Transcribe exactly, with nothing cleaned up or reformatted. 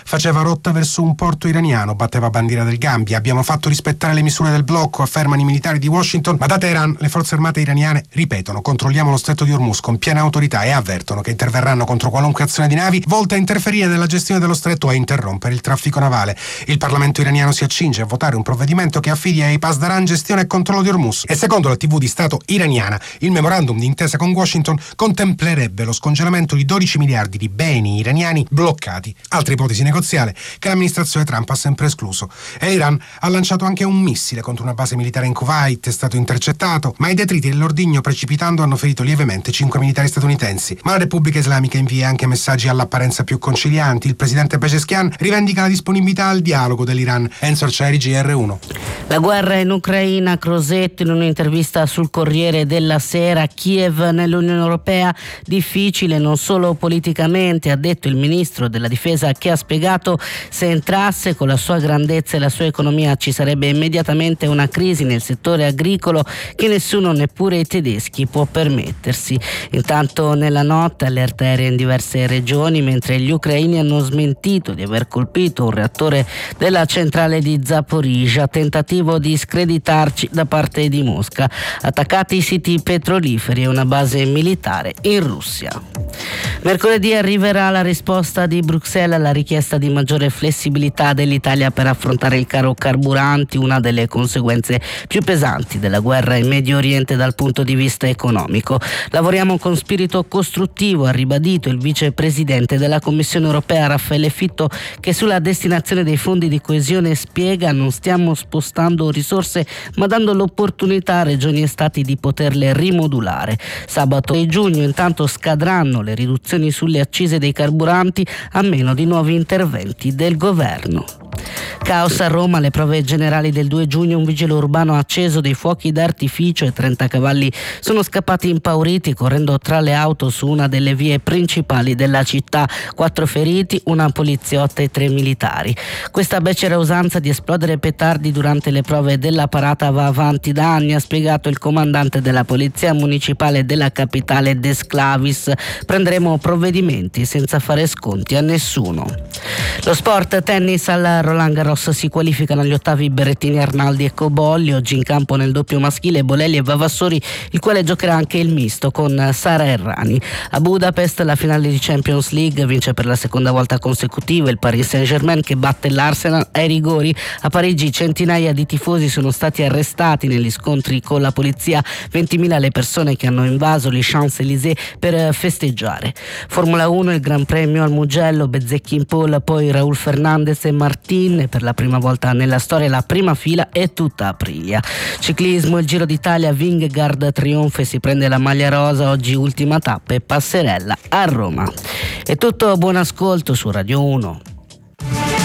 faceva rotta verso un porto iraniano, batteva bandiera del Gambia. Abbiamo fatto rispettare le misure del blocco, affermano i militari di Washington, ma da Teheran le forze armate iraniane ripetono: controlliamo lo stretto di Hormuz con piena autorità, e avvertono che interverranno contro qualunque azione di navi volta a interferire nella gestione dello stretto o a interrompere il traffico navale. Il Parlamento iraniano si accinge a votare un provvedimento che affidi ai Pasdaran gestione e controllo di Hormuz, e secondo la tivù di Stato iraniana il memorandum di intesa con Washington contemplerebbe lo scongelamento di dodici miliardi di beni iraniani bloccati, altra ipotesi negoziale che l'amministrazione Trump ha sempre escluso. E l'Iran ha lanciato anche un missile contro una base militare in Kuwait, è stato intercettato, ma i detriti dell'ordigno precipitando hanno ferito lievemente cinque militari statunitensi. Ma la Repubblica Islamica invia anche messaggi all'apparenza più concilianti. Il presidente Pezeshkian rivendica la disponibilità al dialogo dell'Iran. Enzo Arcieri, G R uno. La guerra in Ucraina. Crosetto in un'intervista sul Corriere della Sera: Kiev nell'Unione Europea difficile non solo politicamente, ha detto il ministro della difesa, che ha spiegato se entrasse con la sua grandezza e la sua economia ci sarebbe immediatamente una crisi nel settore agricolo che nessuno, neppure i tedeschi, può permettersi. Intanto nella notte allerta aerea in diverse regioni, mentre gli ucraini hanno smentito di aver colpito un reattore della centrale di Zaporizhzhia, tentativo di screditarci da parte di Mosca. Attaccati i siti petroliferi e una base militare in Russia. Mercoledì arriverà la risposta di Bruxelles alla richiesta di maggiore flessibilità dell'Italia per affrontare il caro carburanti, una delle conseguenze più pesanti della guerra in Medio Oriente dal punto di vista economico. Lavoriamo con spirito costruttivo, ha ribadito il vicepresidente della Commissione europea Raffaele Fitto, che sulla destinazione dei fondi di coesione spiega: non stiamo spostando risorse ma dando l'opportunità a regioni e stati di poterle rimodulare. Sabato e giugno intanto scadranno le riduzioni sulle accise dei carburanti a meno di nuovi interventi del governo. Caos a Roma, le prove generali del due giugno, un vigile urbano ha acceso dei fuochi d'artificio e trenta cavalli sono scappati impauriti correndo tra le auto su una delle vie principali della città. Quattro feriti, una poliziotta e tre militari. Questa becera usanza di esplodere petardi durante le prove della parata va avanti da anni, ha spiegato il comandante della polizia municipale della capitale De Sclavis. Prenderemo provvedimenti senza fare sconti a nessuno. Lo sport, tennis, al Roland Garros si qualificano agli ottavi Berrettini, Arnaldi e Cobolli. Oggi in campo nel doppio maschile Bolelli e Vavassori, il quale giocherà anche il misto con Sara Errani. A Budapest la finale di Champions League, vince per la seconda volta consecutiva il Paris Saint-Germain che batte l'Arsenal ai rigori. A Parigi centinaia di tifosi sono stati arrestati negli scontri con la polizia, ventimila le persone che hanno invaso gli Champs-Élysées per festeggiare. Formula uno, il Gran Premio al Mugello, Bezzecchi in pole, poi Raul Fernandez e Martin, e per la prima volta nella storia la prima fila è tutta Aprilia. Ciclismo, il Giro d'Italia, Vingegaard trionfa e si prende la maglia rosa. Oggi ultima tappa e passerella a Roma. È tutto, buon ascolto su Radio uno.